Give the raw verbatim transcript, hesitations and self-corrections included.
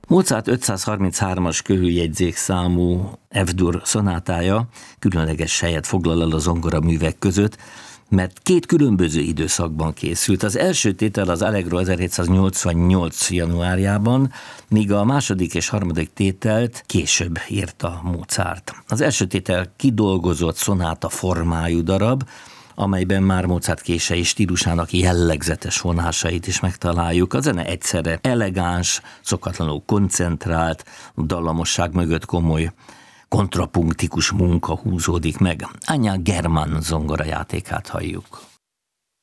Mozart ötszázharminchárom-as kőjegyzékszámú F-dur szonátája különleges helyet foglal el a zongoraművek között, mert két különböző időszakban készült. Az első tétel az Allegro ezerhétszáznyolcvannyolc januárjában, míg a második és harmadik tételt később írta Mozart. Az első tétel kidolgozott szonáta formájú darab, amelyben már Mozart kései stílusának jellegzetes vonásait is megtaláljuk. A zene egyszerre elegáns, szokatlanul koncentrált, dallamosság mögött komoly, kontrapunktikus munka húzódik meg. Anya German zongorajátékát halljuk.